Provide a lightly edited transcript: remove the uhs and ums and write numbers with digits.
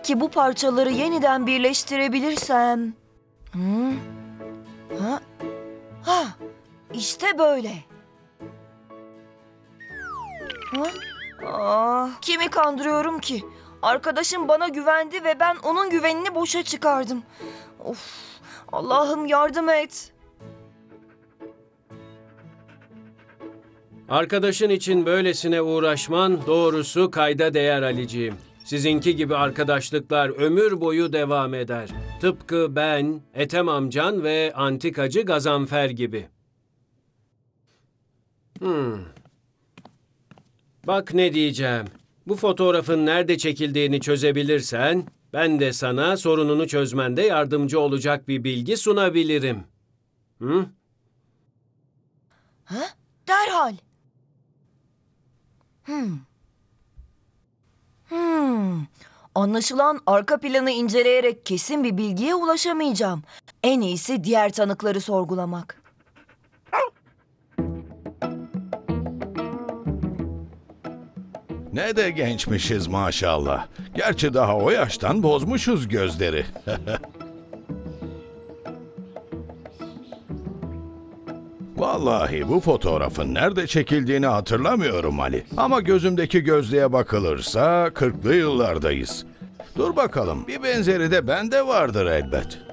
Belki bu parçaları yeniden birleştirebilirsem. Hı? Ha? Ha, işte böyle. Ha? Kimi kandırıyorum ki? Arkadaşım bana güvendi ve ben onun güvenini boşa çıkardım. Of, Allah'ım yardım et. Arkadaşın için böylesine uğraşman doğrusu kayda değer Aliciğim. Sizinki gibi arkadaşlıklar ömür boyu devam eder. Tıpkı ben, Ethem amcan ve antikacı Gazanfer gibi. Bak ne diyeceğim. Bu fotoğrafın nerede çekildiğini çözebilirsen, ben de sana sorununu çözmende yardımcı olacak bir bilgi sunabilirim. Hı? Ha? Derhal. Anlaşılan arka planı inceleyerek kesin bir bilgiye ulaşamayacağım. En iyisi diğer tanıkları sorgulamak. Ne de gençmişiz maşallah. Gerçi daha o yaştan bozmuşuz gözleri. Vallahi bu fotoğrafın nerede çekildiğini hatırlamıyorum Ali. Ama gözümdeki gözlüğe bakılırsa 40'lı yıllardayız. Dur bakalım, bir benzeri de bende vardır elbet.